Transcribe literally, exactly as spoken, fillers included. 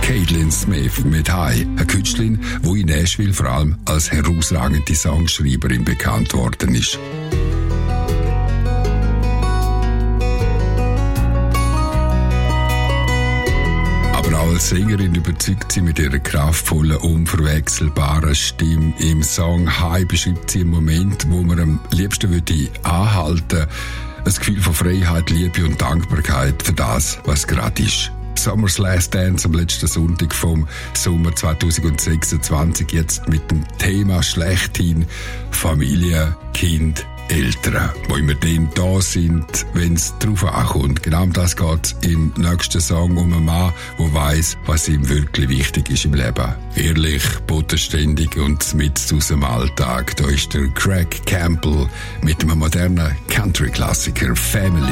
Caitlin Smith mit High, eine Künstlerin, die in Nashville vor allem als herausragende Songschreiberin bekannt worden ist. Aber als Sängerin überzeugt sie mit ihrer kraftvollen, unverwechselbaren Stimme. Im Song High beschreibt sie einen Moment, wo man am liebsten würde anhalten würde. Ein Gefühl von Freiheit, Liebe und Dankbarkeit für das, was gerade ist. Summer's Last Dance am letzten Sonntag vom Sommer zwanzig sechsundzwanzig, jetzt mit dem Thema schlechthin Familie, Kind, Eltern, wo immer dann da sind, wenn es drauf ankommt. Genau um das geht im nächsten Song um einen Mann, der weiss, was ihm wirklich wichtig ist im Leben. Ehrlich, bodenständig und mit aus dem Alltag. Da ist der Craig Campbell mit einem modernen Country-Klassiker Family.